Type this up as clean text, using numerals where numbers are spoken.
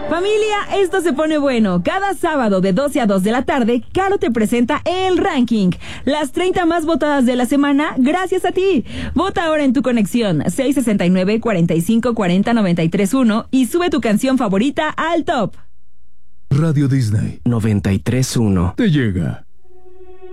Familia, esto se pone bueno. Cada sábado de 12 a 2 de la tarde, Caro te presenta el ranking. Las 30 más votadas de la semana, gracias a ti. Vota ahora en tu conexión 669-4540-931 y sube tu canción favorita al top. Radio Disney 93.1 te llega.